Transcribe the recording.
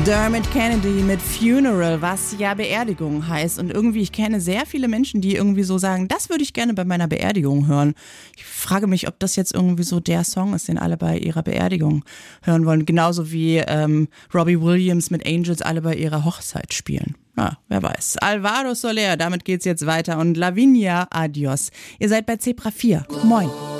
Dermot Kennedy mit Funeral, was ja Beerdigung heißt. Und irgendwie, ich kenne sehr viele Menschen, die irgendwie so sagen, das würde ich gerne bei meiner Beerdigung hören. Ich frage mich, ob das jetzt irgendwie so der Song ist, den alle bei ihrer Beerdigung hören wollen. Genauso wie Robbie Williams mit Angels alle bei ihrer Hochzeit spielen. Na, wer weiß. Alvaro Soler, damit geht's jetzt weiter. Und Lavinia, adios. Ihr seid bei Zebra 4. Moin.